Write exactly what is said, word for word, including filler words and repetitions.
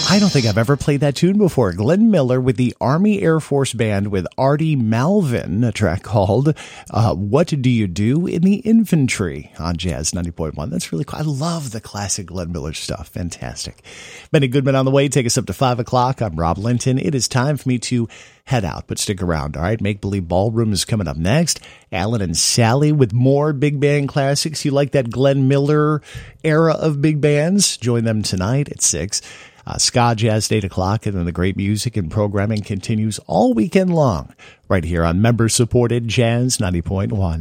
I don't think I've ever played that tune before. Glenn Miller with the Army Air Force Band with Artie Malvin, a track called uh, What Do You Do in the Infantry on Jazz ninety point one. That's really cool. I love the classic Glenn Miller stuff. Fantastic. Benny Goodman on the way. Take us up to five o'clock. I'm Rob Linton. It is time for me to head out, but stick around, all right? Make Believe Ballroom is coming up next. Alan and Sally with more big band classics. You like that Glenn Miller era of big bands? Join them tonight at six. Uh, Ska Jazz at eight o'clock, and then the great music and programming continues all weekend long right here on member-supported Jazz ninety point one.